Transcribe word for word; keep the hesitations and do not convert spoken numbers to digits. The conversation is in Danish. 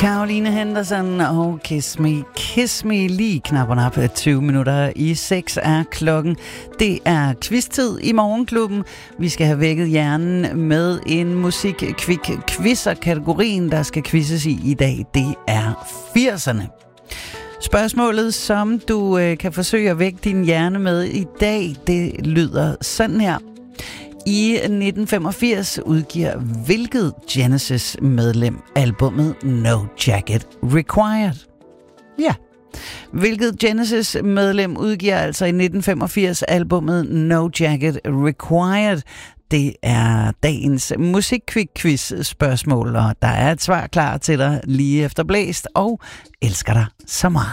Caroline Henderson og Kiss Me, Kiss Me lige knapperne op. tyve minutter i seks er klokken. Det er quiz-tid i Morgenklubben. Vi skal have vækket hjernen med en musik-kvik-quiz, og kategorien, der skal quizzes i i dag, det er firserne. Spørgsmålet, som du øh, kan forsøge at vække din hjerne med i dag, det lyder sådan her. I nitten femogfirs udgiver hvilket Genesis-medlem albummet No Jacket Required? Ja. Hvilket Genesis-medlem udgiver altså i nitten femogfirs albummet No Jacket Required? Det er dagens musikquiz-spørgsmål, og der er et svar klar til dig lige efter blæst, og elsker dig så meget.